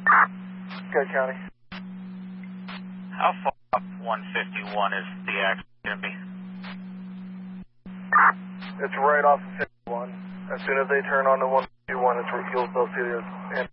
Good County. How far up 151 is the accident going to be? It's right off of 51. As soon as they turn on the 151, they'll see the end.